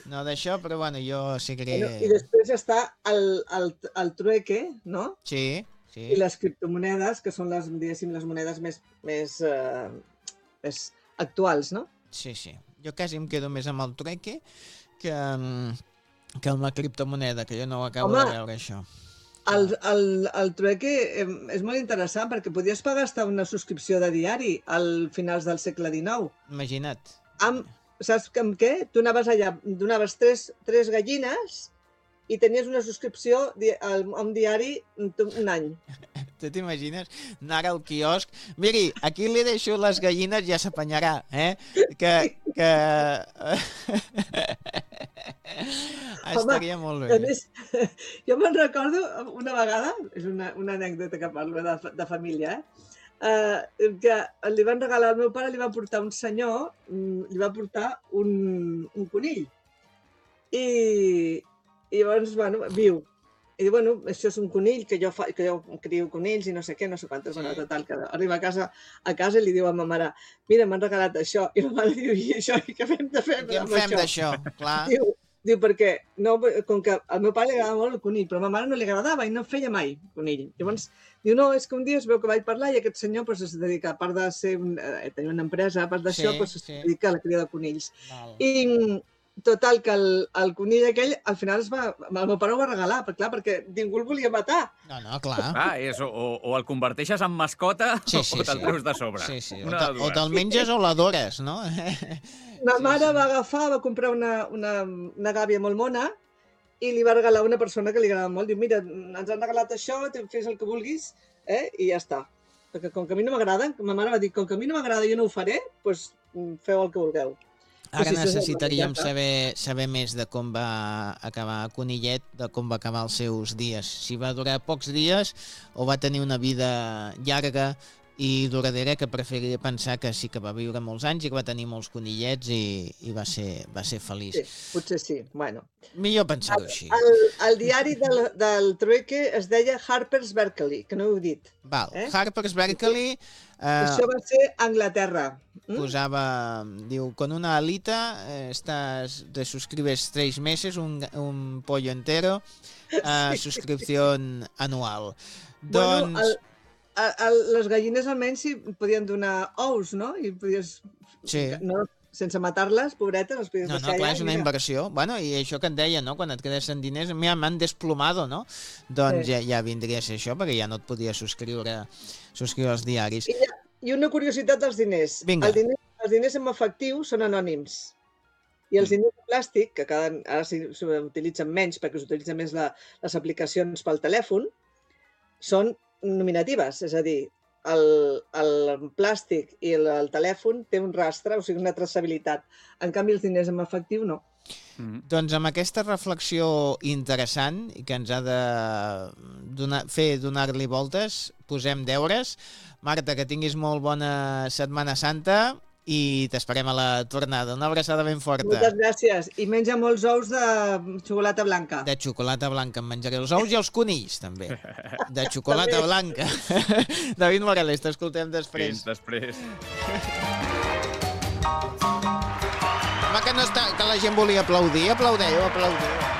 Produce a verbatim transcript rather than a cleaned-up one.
No d'això, però bueno, jo seguiré... Bueno, I després està el, el, el trueque, no? Sí, sí. I les criptomonedes, que són les, diguéssim, les monedes més, més, uh, més actuals, no? Sí, sí. Jo quasi em quedo més amb el trueque que, que amb la criptomoneda, que jo no ho acabo Home, de veure, això. El, el, el trueque és molt interessant perquè podies pagar hasta una subscripció de diari al finals del segle dinou. Imagina't. Amb, saps amb què? Tu anaves allà, donaves tres, tres gallines i tenies una subscripció a un diari un any. Tu t'imagines anar al quiosc? Miri, aquí li deixo les gallines, ja s'apanyarà, eh? Que... que... Estaria Home, molt bé. Més, jo me'n recordo una vegada, és una, una anècdota que parlo de, de família, eh? Uh, que li van regalar al meu pare, li va portar un senyor, li va portar un, un conill. I, i llavors, bueno, viu. I diu, bueno, això és un conill, que jo, fa, que jo crio conills i no sé què, no sé quantes, sí. Bueno, total, que arriba a casa, a casa i li diu a ma mare, mira, m'han regalat això. I la mare diu, i això, i què fem de fer amb això? Què en fem d'això? Clar. Diu, diu, perquè, no, com que al meu pare li agradava molt el conill, però a ma mare no li agradava i no feia mai conill. Llavors, diu, no, és que un dia es veu que vaig parlar i aquest senyor pues, es dedica, a part de ser un, eh, tenir una empresa, a part d'això, sí, pues, es sí. dedica a la cria de conills. Val. I total, que el, el conill aquell, al final, es va, el meu pare ho va regalar, perquè, clar, perquè ningú el volia matar. No, no, clar. Ah, és, o, o el converteixes en mascota sí, sí, o te'l sí. treus de sobre. Sí, sí. O, te, o te'l menges o l'adores, no? Ma mare sí, sí. va agafar, va comprar una, una, una gàbia molt mona i li va regalar a una persona que li agradava molt. Diu, mira, ens han regalat això, fes el que vulguis, eh? I ja està. Perquè com que a mi no m'agrada, ma mare va dir, com que a mi no m'agrada i jo no ho faré, doncs feu el que vulgueu. Ara necessitaríem saber, saber més de com va acabar Conillet, de com va acabar els seus dies. Si va durar pocs dies o va tenir una vida llarga i duradera, que preferiria pensar que sí que va viure molts anys i que va tenir molts conillets i, i va, ser, va ser feliç. Sí, potser sí. Bueno. Millor pensar-ho així. El, el, el diari del, del trueque es deia Harper's Berkeley, que no ho he dit. Val. Eh? Harper's Berkeley... Eh, Això va ser a Anglaterra. Mm? Posava, diu, con una alita eh, estás, te suscribes tres meses, un, un pollo entero, a sí. Suscripción anual. Bueno, doncs... el, el, el, les gallines almenys sí podien donar ous, no? I podies... Sí. No, sense matar-les, pobretes, les podies no, deixar no, clar, allà. És una inversió. Bueno, i això que et deia, no? Quan et quedes en diners, m'han desplomado, no? Doncs sí. ja, ja vindria a ser això, perquè ja no et podia subscriure, subscriure els diaris. I, I una curiositat dels diners. Vinga. El diner, els diners en efectiu són anònims. I els diners de plàstic, que cada, ara s'utilitzen menys perquè s'utilitzen més la, les aplicacions pel telèfon, són nominatives, és a dir, el, el plàstic i el, el telèfon té un rastre, o sigui, una traçabilitat. En canvi, els diners en efectiu no. Mm. Doncs amb aquesta reflexió interessant i que ens ha de donar, fer donar-li voltes, posem deures. Marta, que tinguis molt bona Setmana Santa i t'esperem a la tornada. Una abraçada ben forta. Moltes gràcies. I menja molts ous de xocolata blanca. De xocolata blanca. Em menjaré els ous i els conills, també. De xocolata blanca. David Morales, t'escoltem després. Fins després. Home, que, no està, que la gent volia aplaudir. Aplaudeu, aplaudeu.